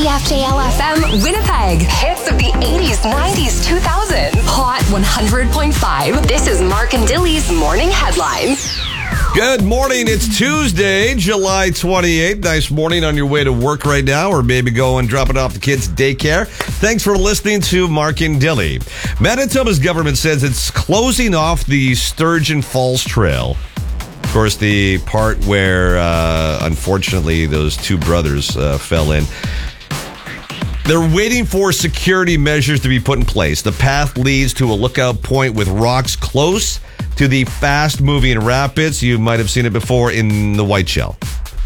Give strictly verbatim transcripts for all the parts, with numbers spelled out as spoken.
C F J L F M, Winnipeg. Hits of the eighties, nineties, two thousands. Hot one hundred point five. This is Mark and Dilly's Morning Headlines. Good morning. It's Tuesday, July twenty-eighth. Nice morning on your way to work right now, or maybe go and drop it off the kids' daycare. Thanks for listening to Mark and Dilly. Manitoba's government says it's closing off the Sturgeon Falls Trail. Of course, the part where, uh, unfortunately, those two brothers uh, fell in. They're waiting for security measures to be put in place. The path leads to a lookout point with rocks close to the fast-moving rapids. You might have seen it before in the Whiteshell.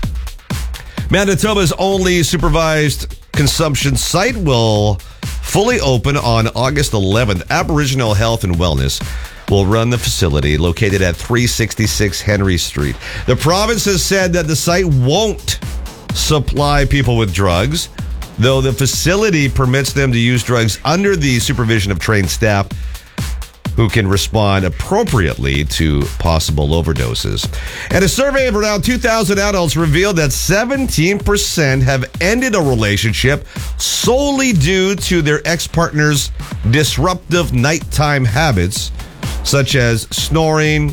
Manitoba's only supervised consumption site will fully open on August eleventh. Aboriginal Health and Wellness will run the facility located at three sixty-six Henry Street. The province has said that the site won't supply people with drugs, though the facility permits them to use drugs under the supervision of trained staff who can respond appropriately to possible overdoses. And a survey of around two thousand adults revealed that seventeen percent have ended a relationship solely due to their ex-partner's disruptive nighttime habits, such as snoring,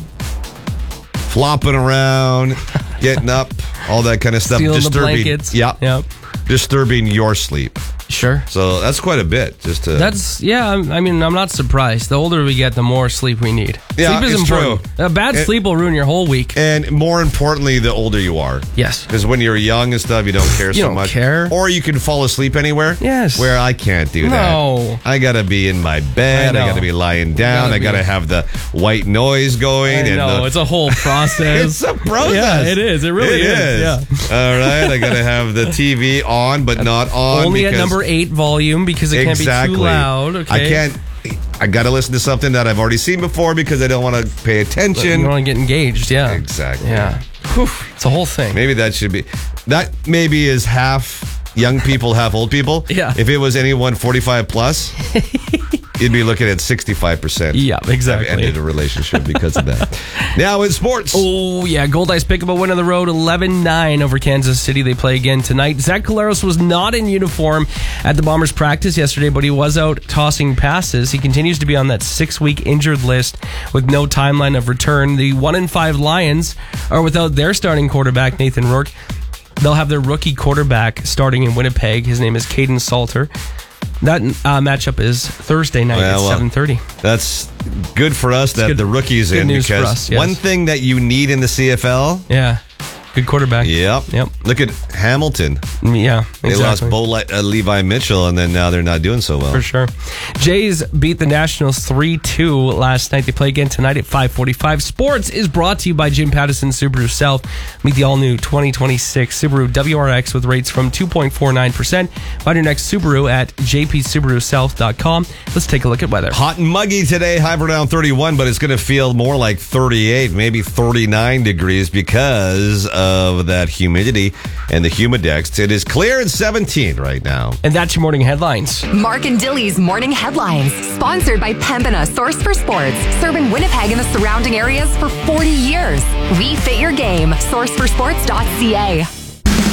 flopping around, getting up, all that kind of stuff. Stealing disturbing, the blankets. Yeah, yep. Disturbing your sleep. Sure. So that's quite a bit. Just to That's, yeah, I'm- I mean, I'm not surprised. The older we get, the more sleep we need. Yeah, sleep is it's important. true. A bad It- sleep will ruin your whole week. And more importantly, the older you are. Yes. Because when you're young and stuff, you don't care You so don't much. care. Or you can fall asleep anywhere. Yes. Where I can't do that. No. I got to be in my bed. I I, know. got to be lying down. Gotta I got to be. have the white noise going. I and know, the, it's a whole process. It's a process. Yeah, it is. It really It is. Yeah. All right. I got to have the T V on, but not on. Only at because- number eight volume because it exactly. can't be too loud. Okay. I can't. I got to listen to something that I've already seen before because I don't want to pay But attention. you want to get engaged. Yeah. Exactly. Yeah. Whew, it's a whole thing. Maybe that should be, that maybe is half young people, half old people. Yeah. If it was anyone forty-five plus, you'd be looking at sixty-five percent. Yeah, exactly. Have ended a relationship because of that. Now in sports. Oh, yeah. Gold Ice pick up a win on the road, eleven nine over Kansas City. They play again tonight. Zach Collaros was not in uniform at the Bombers practice yesterday, but he was out tossing passes. He continues to be on that six-week injured list with no timeline of return. The one in five Lions are without their starting quarterback, Nathan Rourke. They'll have their rookie quarterback starting in Winnipeg. His name is Caden Salter. That uh, matchup is Thursday night Well, at well, seven thirty. That's good for us that good- the rookie's good in news for because us, yes. one thing that you need in the C F L. Yeah. Good quarterback. Yep. Yep. Look at Hamilton. Yeah, exactly. They lost Bo Le- uh, Levi Mitchell, and then now they're not doing so well. For sure. Jays beat the Nationals three two last night. They play again tonight at five forty-five. Sports is brought to you by Jim Pattison Subaru South. Meet the all-new twenty twenty-six Subaru W R X with rates from two point four nine percent. Find your next Subaru at j p subaru south dot com. Let's take a look at weather. Hot and muggy today, high around thirty-one, but it's going to feel more like thirty-eight, maybe thirty-nine degrees because of that humidity and the humidex. It is clear at seventeen right now. And that's your morning headlines. Mark and Dilly's Morning Headlines. Sponsored by Pembina, source for sports. Serving Winnipeg and the surrounding areas for forty years. We fit your game. source for sports dot c a.